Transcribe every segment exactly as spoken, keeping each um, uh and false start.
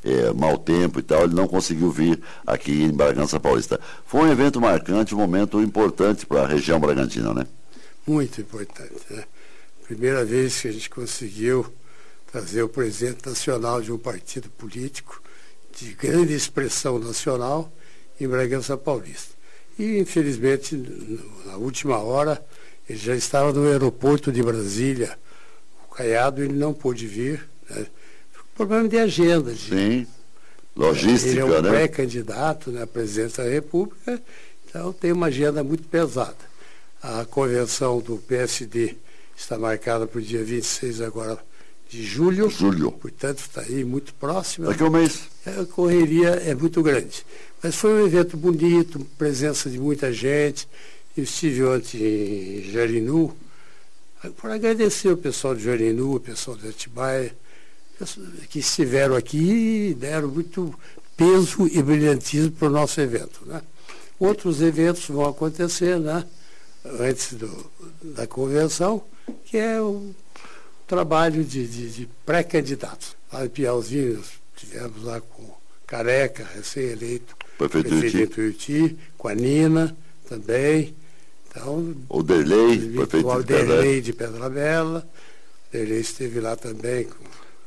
é, mau tempo e tal, ele não conseguiu vir aqui em Bragança Paulista. Foi um evento marcante, um momento importante para a região bragantina, né? Muito importante, né? Primeira vez que a gente conseguiu trazer o presidente nacional de um partido político de grande expressão nacional em Bragança Paulista. E, infelizmente, na última hora, ele já estava no aeroporto de Brasília, o Caiado, ele não pôde vir, né? Problema de agenda. De, Sim, logística, ele é um né? pré-candidato, né, à presidência da República, então tem uma agenda muito pesada. A convenção do P S D está marcada para o dia vinte e seis agora de julho. Julho. Portanto, está aí muito próximo. Daqui a um mês. A correria é muito grande. Mas foi um evento bonito, presença de muita gente. Eu estive ontem em Jarinu, para agradecer o pessoal de Jarinu, o pessoal de Atibaia, que estiveram aqui e deram muito peso e brilhantismo para o nosso evento, né? Outros eventos vão acontecer, né, antes do, da convenção, que é o trabalho de, de, de pré-candidatos. Lá em Piauzinho, nós tivemos lá com o Careca, recém-eleito prefeito de Tuiuti, com a Nina também. Então, o Derlei, prefeito o Derlei de Pedra Bela. O Derlei esteve lá também com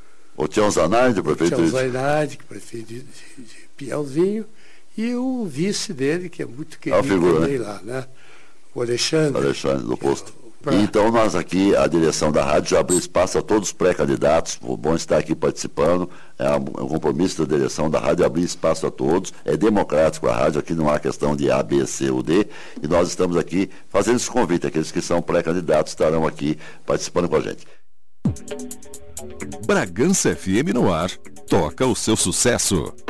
o Tião Zanardi, prefeito de Tião Zanardi, que é prefeito de, de, de Piauzinho, e o vice dele, que é muito querido figura, também, né? lá, né? O Alexandre. Alexandre do Posto. Pra... Então nós aqui, a direção da rádio já abriu espaço a todos os pré-candidatos, o bom estar aqui participando, é um compromisso da direção da rádio abrir espaço a todos, é democrático a rádio, aqui não há questão de A, B, C ou D, e nós estamos aqui fazendo esse convite, aqueles que são pré-candidatos estarão aqui participando com a gente. Bragança F M no ar, toca o seu sucesso.